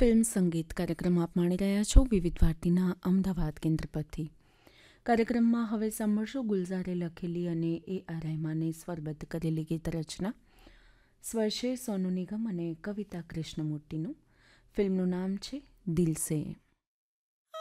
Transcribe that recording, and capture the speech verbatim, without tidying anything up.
Film સંગીત કાર્યક્રમ આપ માણી રહ્યા છો વિવિધ ભારતીના અમદાવાદ કેન્દ્ર પરથી. કાર્યક્રમમાં હવે સાંભળશો ગુલઝારે લખેલી અને એ આર રહેમાને સ્વરબદ્ધ કરેલી ગીત રચના. સ્વર છે સોનુ નિગમ અને કવિતા કૃષ્ણમૂર્તિનું. ફિલ્મનું નામ છે દિલ સે.